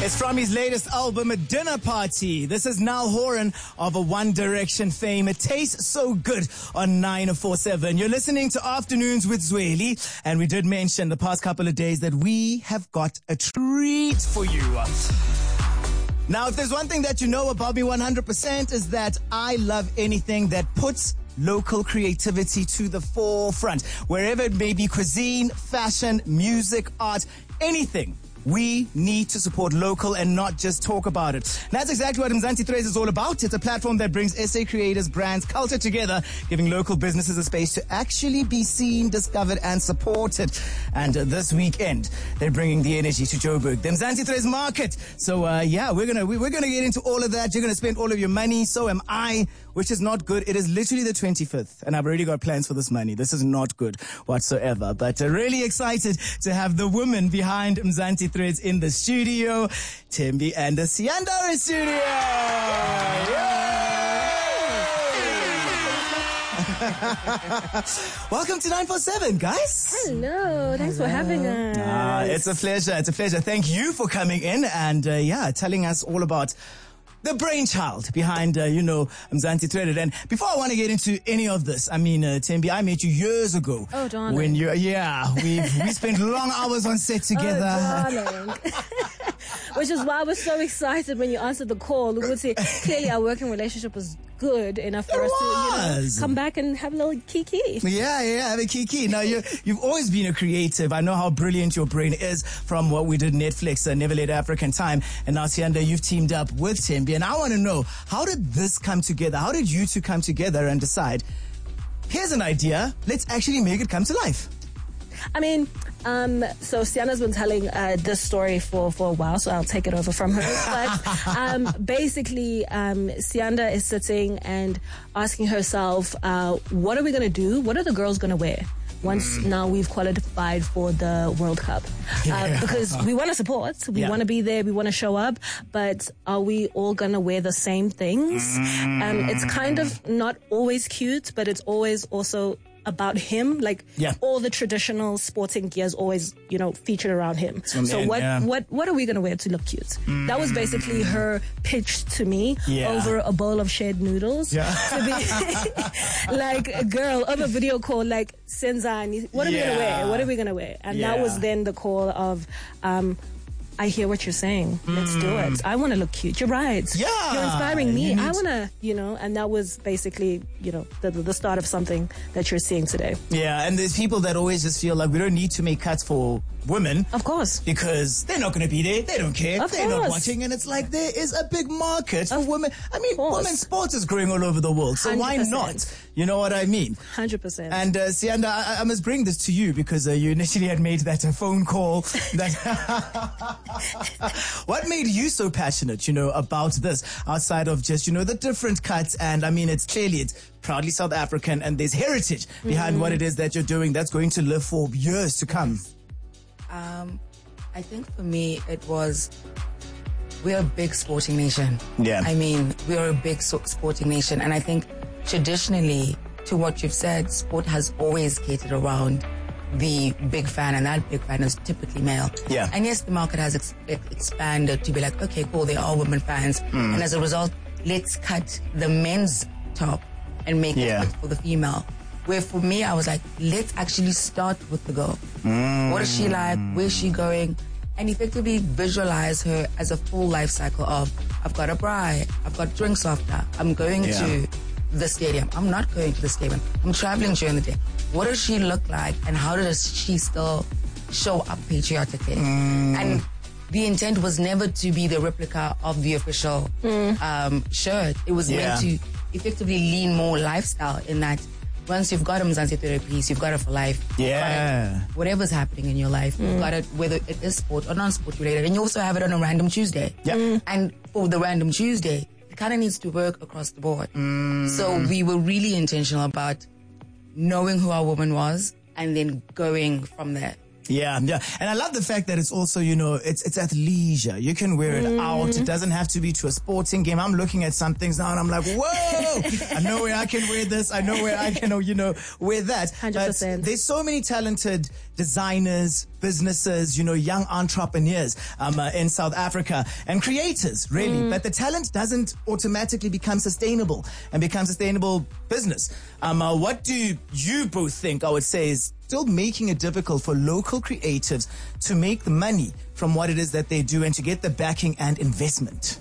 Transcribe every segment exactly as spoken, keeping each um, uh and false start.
It's from his latest album, A Dinner Party. This is Niall Horan of a One Direction fame. It tastes so good on nine four seven. You're listening to Afternoons with Zweli, and we did mention the past couple of days that we have got a treat for you. Now, if there's one thing that you know about me one hundred percent is that I love anything that puts local creativity to the forefront. Wherever it may be, cuisine, fashion, music, art, anything. We need to support local and not just talk about it. And that's exactly what Mzansi Threads is all about. It's a platform that brings S A creators, brands, culture together, giving local businesses a space to actually be seen, discovered, and supported. And uh, this weekend, they're bringing the energy to Joburg, the Mzansi Threads market. So uh, yeah, we're gonna we're gonna get into all of that. You're gonna spend all of your money. So am I, which is not good. It is literally the twenty-fifth, and I've already got plans for this money. This is not good whatsoever. But uh, really excited to have the women behind Mzansi Threads in the studio. Thembi and Sianda in studio. Welcome to nine four seven, guys. Hello, thanks Hello. for having us. Ah, it's a pleasure. It's a pleasure. Thank you for coming in and uh, yeah, telling us all about the brainchild behind, uh, you know, Mzansi Threads. And before I want to get into any of this, I mean, uh, Thembi, I met you years ago. Oh, darling. When you, yeah, we we spent long hours on set together. Oh, darling. Which is why I was so excited when you answered the call. We would say, clearly our working relationship was good enough for it us was. to, you know, come back and have a little kiki. Yeah, yeah, have a kiki. Now, you, you've always been a creative. I know how brilliant your brain is from what we did Netflix, uh, Never Let African Time. And now, Sianda, you've teamed up with Thembi. And I want to know, how did this come together? How did you two come together and decide, here's an idea, let's actually make it come to life? I mean, um, so Sianda's been telling uh, this story for, for a while, so I'll take it over from her. But um, basically, um, Sianda is sitting and asking herself, uh, what are we going to do? What are the girls going to wear once mm. now we've qualified for the World Cup? Yeah. Uh, because we want to support, we yeah. want to be there, we want to show up, but are we all going to wear the same things? Mm. Um, it's kind of not always cute, but it's always also about him, like yeah. all the traditional sporting gears always, you know, featured around him. So, so man, what, yeah. what, what are we going to wear to look cute? Mm. That was basically her pitch to me yeah. over a bowl of shared noodles. Yeah. To be like a girl over video call, like, Senzani, what are yeah. we going to wear? What are we going to wear? And yeah. that was then the call of, um, I hear what you're saying. Let's mm. do it. I want to look cute. You're right. Yeah. You're inspiring me. You I want to, you know, and that was basically, you know, the, the start of something that you're seeing today. Yeah, and there's people that always just feel like we don't need to make cuts for women. Of course. Because they're not going to be there. They don't care. Of they're course. not watching. And it's like there is a big market for of women. I mean, women's sports is growing all over the world. So one hundred percent. Why not? You know what I mean? one hundred percent. And uh, Sianda, I, I must bring this to you because uh, you initially had made that a phone call. That What made you so passionate, you know, about this outside of just, you know, the different cuts? And I mean, it's clearly, it's proudly South African and there's heritage behind mm-hmm. what it is that you're doing that's going to live for years to come. Um, I think for me, it was, we're a big sporting nation. Yeah. I mean, we're a big so- sporting nation. And I think traditionally, to what you've said, sport has always catered around the big fan, and that big fan is typically male. Yeah. And yes, the market has ex- expanded to be like, okay, cool, there are women fans. Mm. And as a result, let's cut the men's top and make yeah. it fit for the female. Where for me, I was like, let's actually start with the girl. Mm. What is she like? Where's she going? And effectively visualize her as a full life cycle of, I've got a bride, I've got drinks after, I'm going yeah. to the stadium, I'm not going to the stadium, I'm traveling during the day. What does she look like and how does she still show up patriotically? Mm. And the intent was never to be the replica of the official mm. um, shirt. It was yeah. meant to effectively lean more lifestyle in that once you've got a Mzansi Threads piece, you've got it for life. Yeah. Whatever's happening in your life, mm. you've got it, whether it is sport or non-sport related. And you also have it on a random Tuesday. Yep. Mm. And for the random Tuesday, it kind of needs to work across the board. Mm. So we were really intentional about knowing who our woman was and then going from there. Yeah, yeah. And I love the fact that it's also, you know, it's it's at leisure. You can wear it mm. out. It doesn't have to be to a sporting game. I'm looking at some things now and I'm like, whoa, I know where I can wear this. I know where I can, you know, wear that. one hundred percent. But there's so many talented designers, businesses, you know, young entrepreneurs um, uh, in South Africa and creators, really. Mm. But the talent doesn't automatically become sustainable and become sustainable business. Um, uh, what do you both think, I would say, is still making it difficult for local creatives to make the money from what it is that they do and to get the backing and investment?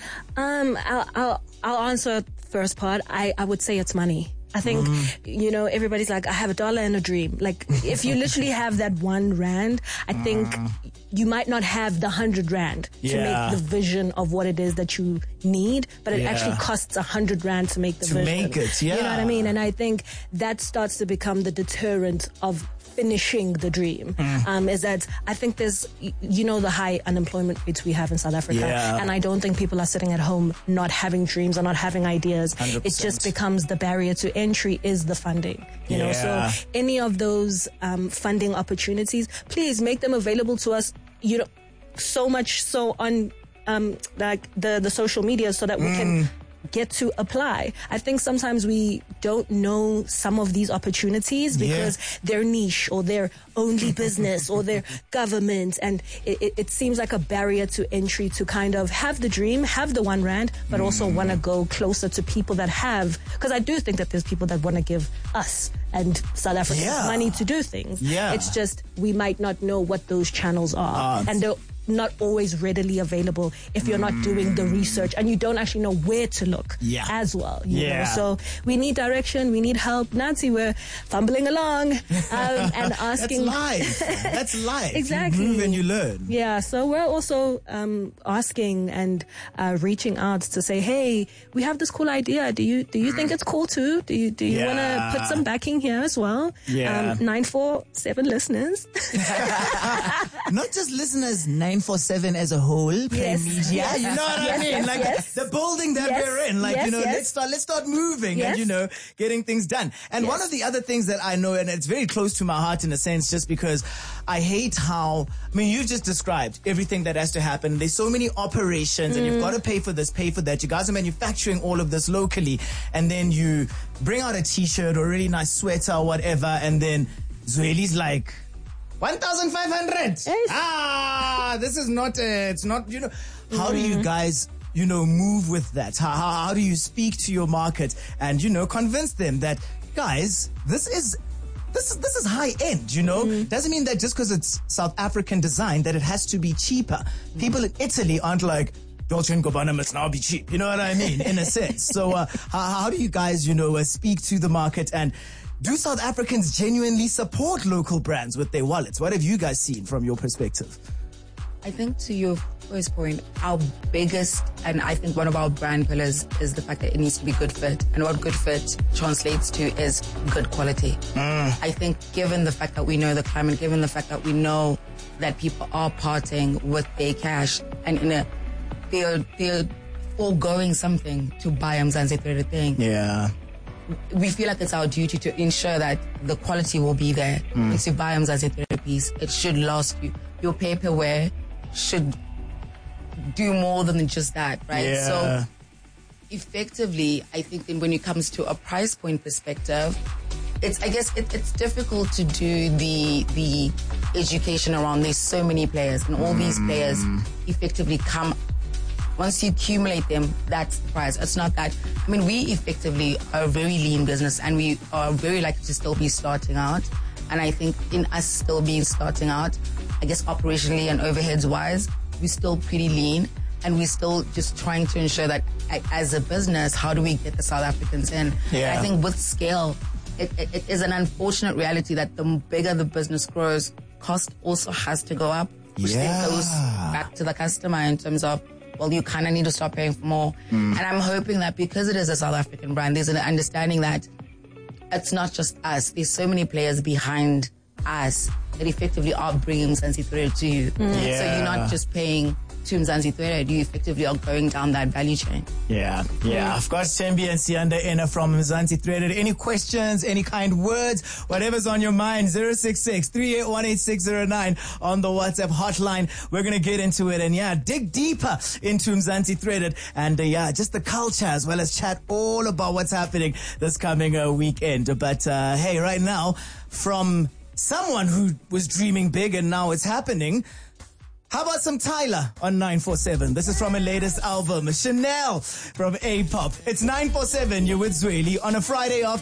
Um, I'll, I'll, I'll answer first part. I, I would say it's money. I think, mm. you know, everybody's like, I have a dollar and a dream. Like, if you literally have that one rand, I mm. think you might not have the hundred rand yeah. to make the vision of what it is that you need, but it yeah. actually costs a hundred rand to make the to vision. To make it, yeah. You know what I mean? And I think that starts to become the deterrent of finishing the dream. Mm. Um, is that I think there's, you know, the high unemployment rates we have in South Africa. Yeah. And I don't think people are sitting at home not having dreams or not having ideas. one hundred percent. It just becomes the barrier to entry is the funding. You yeah. know, so any of those um, funding opportunities, please make them available to us, you know, so much so on um, like the, the social media so that we mm. can get to apply. I think sometimes we don't know some of these opportunities because yeah. they're niche or they're only business or they're government, and it, it, it seems like a barrier to entry to kind of have the dream, have the one rand, but mm. also want to go closer to people that have, because I do think that there's people that want to give us and South Africans yeah. money to do things. Yeah. It's just we might not know what those channels are, uh, and they're not always readily available if you're not doing the research and you don't actually know where to look yeah. as well. You yeah. know? So we need direction, we need help. Nancy, we're fumbling along um, and asking. That's life. That's life. Exactly. You move and you learn. Yeah. So we're also um, asking and uh, reaching out to say, hey, we have this cool idea. Do you do you think it's cool too? Do you do you yeah. want to put some backing here as well? Yeah. Um, nine four seven listeners. Not just listeners. nine four seven as a whole, yes. media, yes. you know what yes, I mean? Yes, like yes. the building that yes. we're in, like, yes, you know, yes. let's start, let's start moving yes. and, you know, getting things done. And yes. one of the other things that I know, and it's very close to my heart in a sense, just because I hate how, I mean, you've just described everything that has to happen. There's so many operations mm. and you've got to pay for this, pay for that. You guys are manufacturing all of this locally, and then you bring out a t-shirt or a really nice sweater or whatever, and then Zweli's like, one thousand five hundred. Yes. Ah, this is not, uh, it's not, you know, how mm. do you guys, you know, move with that? How, how, how do you speak to your market and, you know, convince them that, guys, this is, this is, this is high end, you know? Mm. Doesn't mean that just because it's South African design that it has to be cheaper. Mm. People in Italy aren't like, Dolce and Gabbana must now be cheap. You know what I mean? In a sense. So, uh, how, how do you guys, you know, uh, speak to the market, and do South Africans genuinely support local brands with their wallets? What have you guys seen from your perspective? I think to your first point, our biggest, and I think one of our brand pillars is the fact that it needs to be good fit. And what good fit translates to is good quality. Mm. I think given the fact that we know the climate, given the fact that we know that people are parting with their cash and in a, they're, they're foregoing something to buy a Mzansi Threaded thing. Yeah. We feel like it's our duty to ensure that the quality will be there. Mm. If you buy a Mzansi Threaded piece, it should last you. Your paperware should do more than just that, right? Yeah. So effectively, I think that when it comes to a price point perspective, it's, I guess it, it's difficult to do the the education around. There's so many players, and all mm. these players effectively come. Once you accumulate them, that's the price. It's not that. I mean, we effectively are a very lean business, and we are very likely to still be starting out. And I think in us still being starting out, I guess operationally and overheads wise, we're still pretty lean, and we're still just trying to ensure that as a business, how do we get the South Africans in? Yeah. And I think with scale, it, it, it is an unfortunate reality that the bigger the business grows, cost also has to go up, which yeah. then goes back to the customer in terms of, well, you kind of need to start paying for more. Mm. And I'm hoping that because it is a South African brand, there's an understanding that it's not just us. There's so many players behind us that effectively are bringing Mzansi Threaded to you. Mm. Yeah. So you're not just paying to Mzansi Threaded, you effectively are going down that value chain. Yeah, yeah. Mm. Of course, Thembi and Sianda Ena from Mzansi Threaded. Any questions, any kind words, whatever's on your mind, zero six six, three eight one, eight six zero nine on the WhatsApp hotline. We're going to get into it and, yeah, dig deeper into Mzansi Threaded and, uh, yeah, just the culture, as well as chat all about what's happening this coming uh, weekend. But, uh, hey, right now, from someone who was dreaming big and now it's happening. How about some Tyler on nine four seven? This is from her latest album, Chanel from A-Pop. It's nine four seven, you're with Zweli on a Friday afternoon.